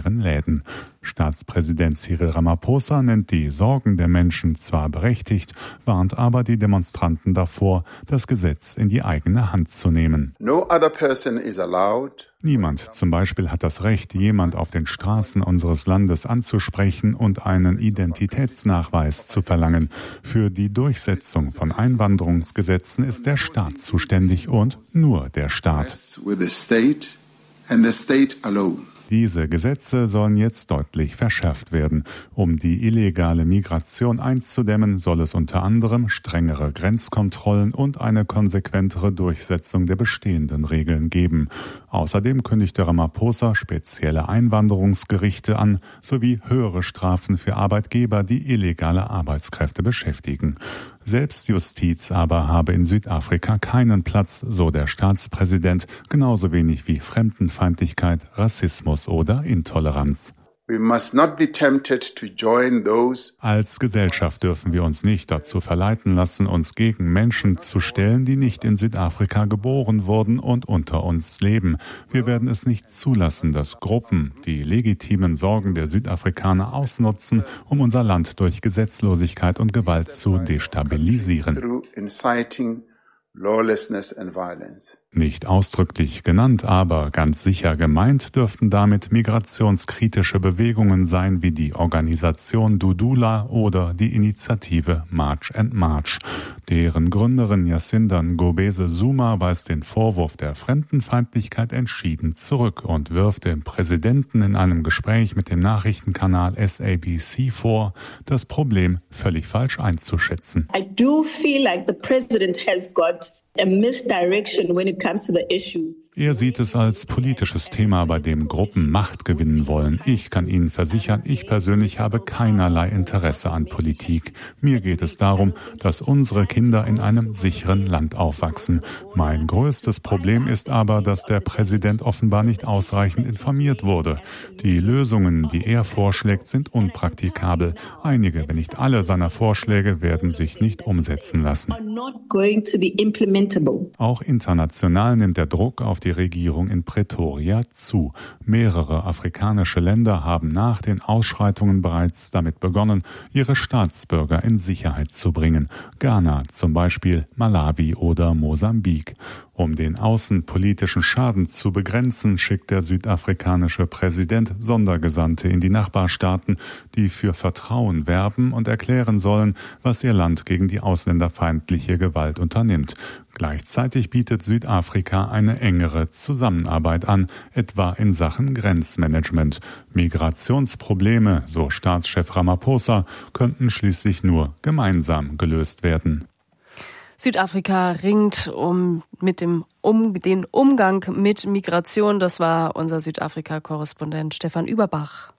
ihren Läden. Staatspräsident Cyril Ramaphosa nennt die Sorgen der Menschen zwar berechtigt, warnt aber die Demonstranten davor, das Gesetz in die eigene Hand zu nehmen. No other person is allowed. Niemand zum Beispiel hat das Recht, jemand auf den Straßen unseres Landes anzusprechen und einen Identitätsnachweis zu verlangen. Für die Durchsetzung von Einwanderungsgesetzen ist der Staat zuständig und nur der Staat. Diese Gesetze sollen jetzt deutlich verschärft werden. Um die illegale Migration einzudämmen, soll es unter anderem strengere Grenzkontrollen und eine konsequentere Durchsetzung der bestehenden Regeln geben. Außerdem kündigte Ramaphosa spezielle Einwanderungsgerichte an, sowie höhere Strafen für Arbeitgeber, die illegale Arbeitskräfte beschäftigen. Selbstjustiz aber habe in Südafrika keinen Platz, so der Staatspräsident, genauso wenig wie Fremdenfeindlichkeit, Rassismus oder Intoleranz. We must not be tempted to join those. Als Gesellschaft dürfen wir uns nicht dazu verleiten lassen, uns gegen Menschen zu stellen, die nicht in Südafrika geboren wurden und unter uns leben. Wir werden es nicht zulassen, dass Gruppen die legitimen Sorgen der Südafrikaner ausnutzen, um unser Land durch Gesetzlosigkeit und Gewalt zu destabilisieren. Lawlessness and violence. Nicht ausdrücklich genannt, aber ganz sicher gemeint dürften damit migrationskritische Bewegungen sein wie die Organisation Dudula oder die Initiative March and March. Deren Gründerin Jacinda Ngobese Zuma weist den Vorwurf der Fremdenfeindlichkeit entschieden zurück und wirft dem Präsidenten in einem Gespräch mit dem Nachrichtenkanal SABC vor, das Problem völlig falsch einzuschätzen. I do feel like the president has got a misdirection when it comes to the issue. Er sieht es als politisches Thema, bei dem Gruppen Macht gewinnen wollen. Ich kann Ihnen versichern, ich persönlich habe keinerlei Interesse an Politik. Mir geht es darum, dass unsere Kinder in einem sicheren Land aufwachsen. Mein größtes Problem ist aber, dass der Präsident offenbar nicht ausreichend informiert wurde. Die Lösungen, die er vorschlägt, sind unpraktikabel. Einige, wenn nicht alle seiner Vorschläge werden sich nicht umsetzen lassen. Auch international nimmt der Druck auf die Regierung in Pretoria zu. Mehrere afrikanische Länder haben nach den Ausschreitungen bereits damit begonnen, ihre Staatsbürger in Sicherheit zu bringen. Ghana zum Beispiel, Malawi oder Mosambik. Um den außenpolitischen Schaden zu begrenzen, schickt der südafrikanische Präsident Sondergesandte in die Nachbarstaaten, die für Vertrauen werben und erklären sollen, was ihr Land gegen die ausländerfeindliche Gewalt unternimmt. Gleichzeitig bietet Südafrika eine engere Zusammenarbeit an, etwa in Sachen Grenzmanagement. Migrationsprobleme, so Staatschef Ramaphosa, könnten schließlich nur gemeinsam gelöst werden. Südafrika ringt den Umgang mit Migration. Das war unser Südafrika-Korrespondent Stefan Überbach.